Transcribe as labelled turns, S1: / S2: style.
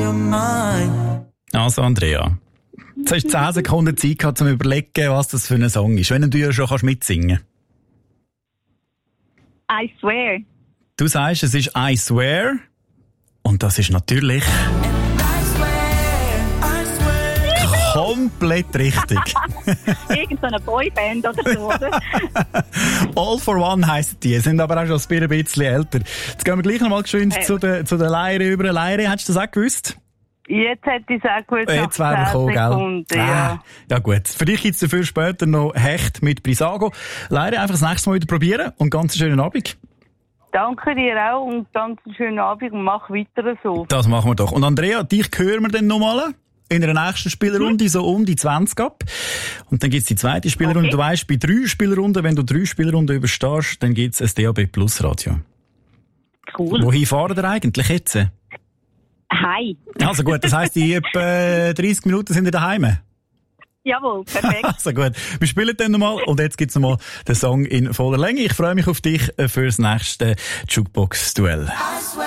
S1: your mind.
S2: Also, Andrea, jetzt hast du 10 Sekunden Zeit gehabt, um zu überlegen, was das für ein Song ist. Wenn du ja schon mitsingen
S3: I swear.
S2: Du sagst, es ist I Swear. Und das ist natürlich komplett richtig.
S3: Irgendeine Boyband oder so, oder?
S2: All for One heissen die, sind aber auch schon ein bisschen älter. Jetzt gehen wir gleich nochmal geschwind zu der Leire über. Leire, hättest du das auch gewusst?
S4: Jetzt hätte ich es auch gewusst.
S2: Jetzt wäre wir gekommen, gell? Ja gut. Für dich gibt es dafür später noch Hecht mit Brisago. Leire, einfach das nächste Mal wieder probieren und ganz schönen Abend.
S4: Danke dir auch und ganz einen schönen Abend und mach weiter so.
S2: Das machen wir doch. Und Andrea, dich hören wir dann nochmal in einer nächsten Spielrunde, so um die 20 ab. Und dann gibt's die zweite Spielrunde. Okay. Du weisst, bei 3 Spielrunden, wenn du 3 Spielrunden überstehst, dann gibt's ein DAB Plus Radio.
S3: Cool.
S2: Wohin fahren ihr eigentlich jetzt?
S3: Hi.
S2: Also gut, das heisst, in etwa 30 Minuten sind ihr daheim?
S3: Jawohl, perfekt.
S2: Also gut, wir spielen dann nochmal und jetzt gibt's nochmal den Song in voller Länge. Ich freue mich auf dich fürs nächste Jukebox-Duell.